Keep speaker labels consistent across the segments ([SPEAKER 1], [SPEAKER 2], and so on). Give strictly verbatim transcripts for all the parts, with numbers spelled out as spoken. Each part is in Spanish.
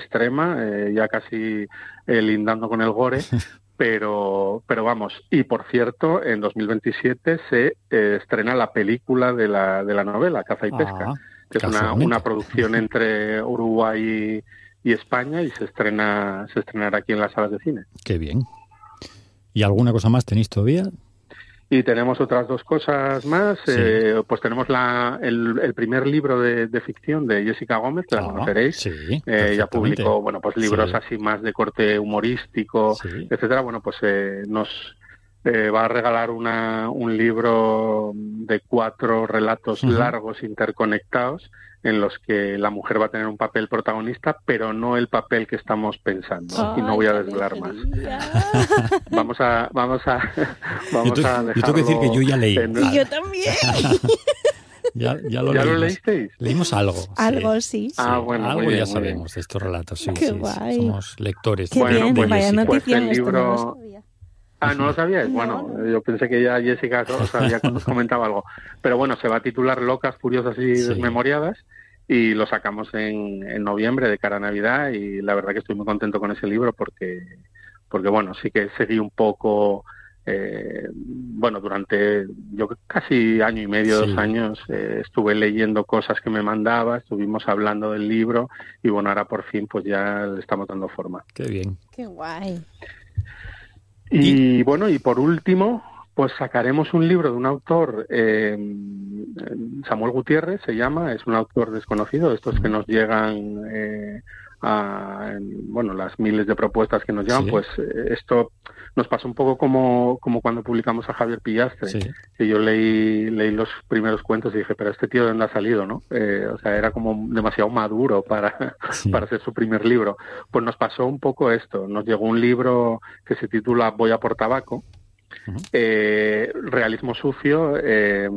[SPEAKER 1] extrema, eh, ya casi eh, lindando con el gore, pero pero vamos, y por cierto, en dos mil veintisiete se eh, estrena la película de la de la novela, Caza y Pesca,
[SPEAKER 2] Ah,
[SPEAKER 1] que es una, una producción entre Uruguay y, y España, y se estrena se estrenará aquí en las salas de cine.
[SPEAKER 2] Qué bien. ¿Y alguna cosa más tenéis todavía?
[SPEAKER 1] Y tenemos otras dos cosas más. Sí. Eh, pues tenemos la, el, el primer libro de, de ficción de Jessica Gómez, que la ah, conoceréis.
[SPEAKER 2] Sí,
[SPEAKER 1] eh, ya publicó, bueno, pues libros sí. así más de corte humorístico, sí. etcétera. Bueno, pues eh, nos eh, va a regalar una, un libro de cuatro relatos uh-huh. largos interconectados, en los que la mujer va a tener un papel protagonista, pero no el papel que estamos pensando. Oh, y no voy a desvelar más. Vamos a, vamos a, vamos yo te, a dejarlo.
[SPEAKER 2] Yo tengo que decir que yo ya leí.
[SPEAKER 3] En... Y yo también.
[SPEAKER 2] ya, ya lo,
[SPEAKER 1] ¿Ya lo leísteis?
[SPEAKER 2] Leímos algo.
[SPEAKER 3] Algo, sí. sí.
[SPEAKER 1] Ah, bueno,
[SPEAKER 2] algo
[SPEAKER 1] muy bien,
[SPEAKER 2] ya
[SPEAKER 1] muy
[SPEAKER 2] sabemos
[SPEAKER 1] bien.
[SPEAKER 2] de estos relatos. Sí,
[SPEAKER 3] Qué
[SPEAKER 2] sí,
[SPEAKER 3] guay.
[SPEAKER 2] Sí, somos lectores.
[SPEAKER 3] Qué
[SPEAKER 1] bueno,
[SPEAKER 3] bien,
[SPEAKER 1] pues,
[SPEAKER 3] vaya noticia.
[SPEAKER 1] Pues el libro...
[SPEAKER 3] Esto no lo sabía.
[SPEAKER 1] Ah, ¿no lo sabíais? Bueno,
[SPEAKER 3] no, no.
[SPEAKER 1] yo pensé que ya Jessica os había comentado algo. Pero bueno, se va a titular Locas, Furiosas y sí. Desmemoriadas, y lo sacamos en, en noviembre de cara a Navidad, y la verdad que estoy muy contento con ese libro porque, porque bueno, sí que seguí un poco, eh, bueno, durante yo casi año y medio, sí. dos años, eh, estuve leyendo cosas que me mandaba, estuvimos hablando del libro, y bueno, ahora por fin pues ya le estamos dando forma.
[SPEAKER 2] Qué bien.
[SPEAKER 3] Qué guay.
[SPEAKER 1] Y, y bueno, y por último, pues sacaremos un libro de un autor, eh, Samuel Gutiérrez se llama, es un autor desconocido, estos que nos llegan eh, a, bueno, las miles de propuestas que nos llegan, sí. Pues eh, esto nos pasó un poco como, como cuando publicamos a Javier Pillastre, sí. Que yo leí, leí los primeros cuentos y dije, pero este tío de dónde ha salido, ¿no? Eh, o sea, era como demasiado maduro para, sí. para hacer su primer libro. Pues nos pasó un poco esto, nos llegó un libro que se titula Voy a por tabaco, uh-huh. eh, realismo sucio, eh,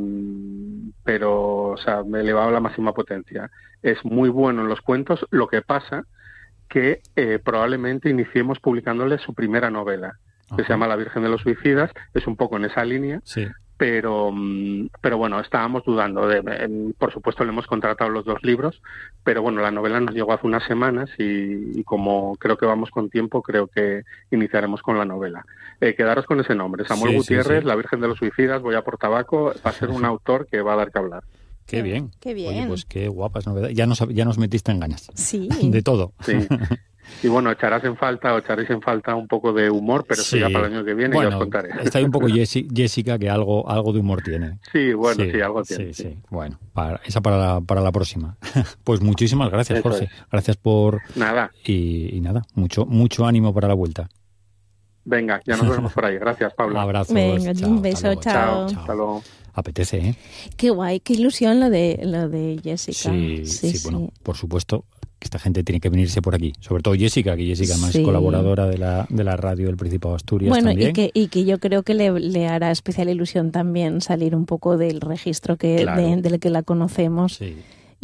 [SPEAKER 1] pero, o sea, me elevaba a la máxima potencia. Es muy bueno en los cuentos, lo que pasa que eh, probablemente iniciemos publicándole su primera novela, que uh-huh. se llama La Virgen de los Suicidas, es un poco en esa línea,
[SPEAKER 2] sí.
[SPEAKER 1] pero pero bueno, estábamos dudando. De, eh, por supuesto, le hemos contratado los dos libros, pero bueno, la novela nos llegó hace unas semanas y, y como creo que vamos con tiempo, creo que iniciaremos con la novela. Eh, quedaros con ese nombre, Samuel sí, Gutiérrez, sí, sí. La Virgen de los Suicidas, Voy a por tabaco, va a ser un autor que va a dar que hablar.
[SPEAKER 2] Qué bien.
[SPEAKER 3] Qué bien.
[SPEAKER 2] Oye, pues qué guapas novedades. Ya nos, ya nos metiste en ganas.
[SPEAKER 3] Sí.
[SPEAKER 2] De todo.
[SPEAKER 1] Sí. Y bueno, echarás en falta o echaréis en falta un poco de humor, pero
[SPEAKER 2] sí.
[SPEAKER 1] eso ya para el año que viene
[SPEAKER 2] bueno,
[SPEAKER 1] ya os contaré.
[SPEAKER 2] Está ahí un poco Jessica, que algo algo de humor tiene.
[SPEAKER 1] Sí, bueno, sí, sí algo tiene.
[SPEAKER 2] Sí, sí. sí. Bueno, para, esa para la, para la próxima. Pues muchísimas gracias, eso Jorge. Es. Gracias por...
[SPEAKER 1] Nada.
[SPEAKER 2] Y, y nada, mucho mucho ánimo para la vuelta.
[SPEAKER 1] Venga, ya nos vemos por ahí. Gracias, Pablo.
[SPEAKER 2] Abrazos.
[SPEAKER 3] Venga,
[SPEAKER 2] chao,
[SPEAKER 3] un beso, chao.
[SPEAKER 1] Chao. Hasta luego.
[SPEAKER 2] Apetece, ¿eh?
[SPEAKER 3] Qué guay, qué ilusión lo de lo de Jessica.
[SPEAKER 2] Sí, sí,
[SPEAKER 3] sí,
[SPEAKER 2] sí, bueno,
[SPEAKER 3] sí.
[SPEAKER 2] por supuesto que esta gente tiene que venirse por aquí. Sobre todo Jessica, que Jessica además sí. es colaboradora de la de la radio del Principado de Asturias
[SPEAKER 3] bueno,
[SPEAKER 2] también.
[SPEAKER 3] y que, y que yo creo que le, le hará especial ilusión también salir un poco del registro que
[SPEAKER 2] claro.
[SPEAKER 3] de, del que la conocemos.
[SPEAKER 2] Sí.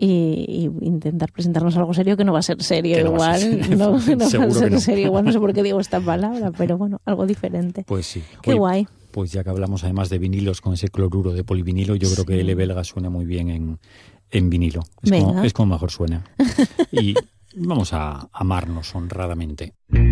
[SPEAKER 3] Y, y intentar presentarnos algo serio que no va a ser serio
[SPEAKER 2] no
[SPEAKER 3] igual,
[SPEAKER 2] ser,
[SPEAKER 3] no, no va a ser
[SPEAKER 2] no.
[SPEAKER 3] serio igual, no sé por qué digo esta palabra, pero bueno, algo diferente.
[SPEAKER 2] Pues sí.
[SPEAKER 3] Qué
[SPEAKER 2] Oye,
[SPEAKER 3] guay.
[SPEAKER 2] Pues ya que hablamos además de vinilos con ese cloruro de polivinilo, yo creo sí. que L belga suena muy bien en, en vinilo. Es como, es como mejor suena. Y vamos a amarnos honradamente.